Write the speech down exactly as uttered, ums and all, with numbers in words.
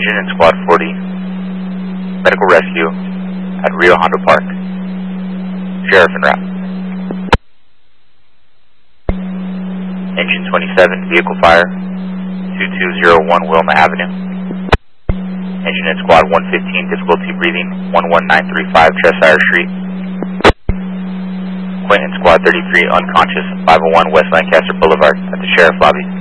Engine in Squad forty, medical rescue at Rio Hondo Park. Sheriff en route. Engine twenty-seven, vehicle fire, two two zero one Wilma Avenue. Engine in Squad one fifteen, difficulty breathing, one one nine three five Cheshire Street. Quint in Squad thirty-three, unconscious, five oh one West Lancaster Boulevard at the Sheriff Lobby.